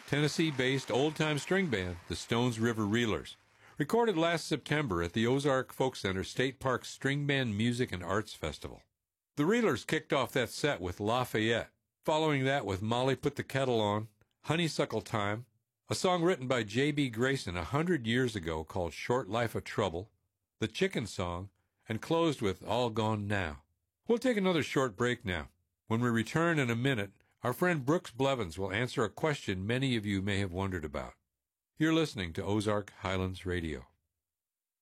Tennessee-based old-time string band, the Stones River Reelers. Recorded last September at the Ozark Folk Center State Park's String Band Music and Arts Festival. The Reelers kicked off that set with Lafayette, following that with Molly Put the Kettle On, Honeysuckle Time, a song written by J.B. Grayson 100 years ago called Short Life of Trouble, the Chicken Song, and closed with All Gone Now. We'll take another short break now. When we return in a minute, our friend Brooks Blevins will answer a question many of you may have wondered about. You're listening to Ozark Highlands Radio.